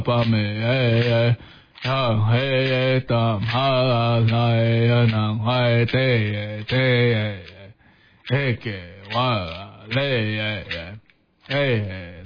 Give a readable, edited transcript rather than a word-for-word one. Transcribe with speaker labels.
Speaker 1: 巴美哎呀嘿当哈来呀南海得得嘿给我嘞哎